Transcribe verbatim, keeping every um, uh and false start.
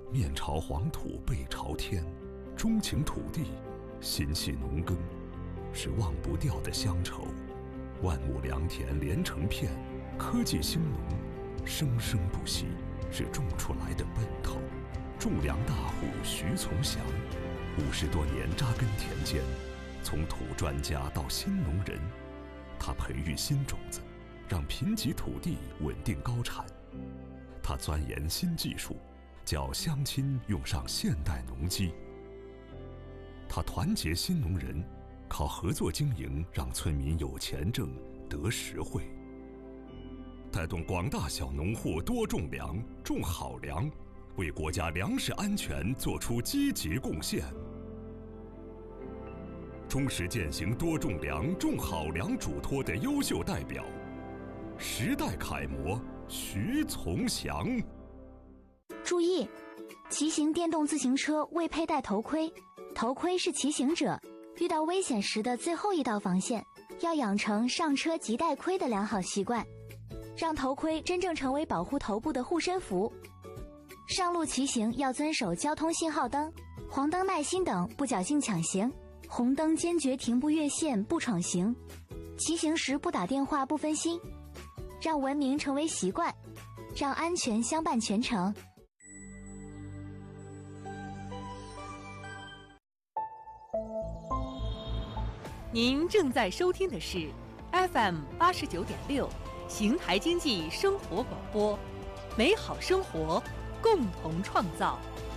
面朝黄土背朝天，钟情土地，心系农耕，是忘不掉的乡愁。万亩良田连成片，科技兴农，生生不息，是种出来的奔头。种粮大户徐从祥，五十多年扎根田间，从土专家到新农人，他培育新种子，让贫瘠土地稳定高产。他钻研新技术，叫乡亲用上现代农机。他团结新农人，靠合作经营让村民有钱挣得实惠，带动广大小农户多种粮，种好粮，为国家粮食安全做出积极贡献。忠实践行多种粮、种好粮嘱托的优秀代表，时代楷模徐从祥。 注意，骑行电动自行车未佩戴头盔，头盔是骑行者遇到危险时的最后一道防线，要养成上车即戴盔的良好习惯，让头盔真正成为保护头部的护身符。上路骑行要遵守交通信号灯、黄灯耐心等，不侥幸抢行，红灯坚决停步越线不闯行，骑行时不打电话不分心，让文明成为习惯，让安全相伴全程。 您正在收听的是 F M 八十九点六邢台经济生活广播，美好生活，共同创造。